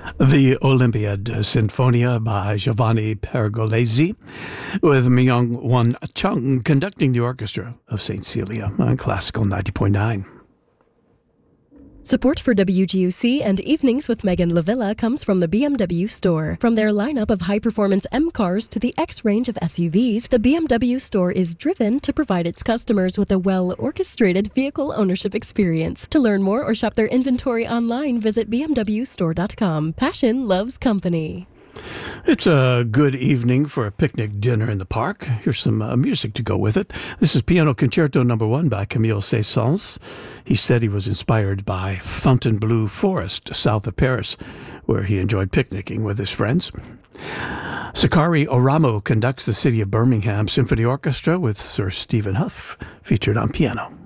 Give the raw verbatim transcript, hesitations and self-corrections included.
The Olympiad Sinfonia by Giovanni Pergolesi, with Myung Won Chung conducting the orchestra of Saint Celia on Classical ninety point nine. Support for W G U C and Evenings with Megan Lavilla comes from the B M W store. From their lineup of high-performance M cars to the X range of S U Vs, the B M W store is driven to provide its customers with a well-orchestrated vehicle ownership experience. To learn more or shop their inventory online, visit b m w store dot com. Passion loves company. It's a good evening for a picnic dinner in the park. Here's some uh, music to go with it. This is Piano Concerto Number One by Camille Saint-Saëns. He said he was inspired by Fontainebleau Forest, south of Paris, where he enjoyed picnicking with his friends. Sakari Oramo conducts the City of Birmingham Symphony Orchestra with Sir Stephen Huff, featured on piano.